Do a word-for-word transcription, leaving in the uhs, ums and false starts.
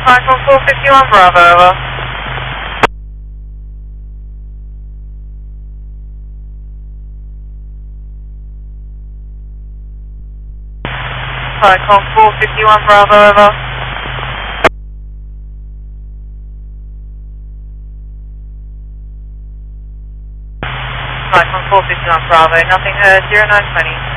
Cyclone four fifty-one Bravo, over. Cyclone four fifty-one Bravo, over. Cyclone four fifty-one Bravo, nothing heard, zero nine twenty.